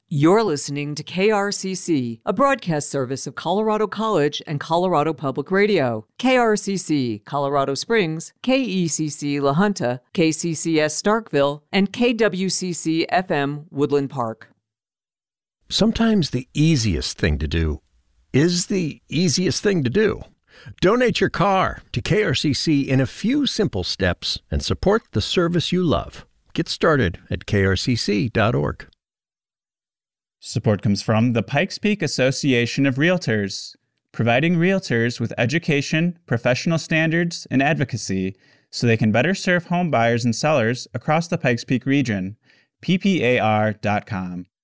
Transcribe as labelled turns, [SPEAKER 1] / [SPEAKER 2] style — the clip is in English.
[SPEAKER 1] You're listening to KRCC, a broadcast service of Colorado College and Colorado Public Radio. KRCC, Colorado Springs, KECC La Junta, KCCS Starkville, and KWCC FM Woodland Park.
[SPEAKER 2] Sometimes the easiest thing to do is the easiest thing to do. Donate your car to KRCC in a few simple steps and support the service you love. Get started at krcc.org.
[SPEAKER 3] Support comes from the Pikes Peak Association of Realtors, providing realtors with education, professional standards, and advocacy so they can better serve home buyers and sellers across the Pikes Peak region. ppar.com.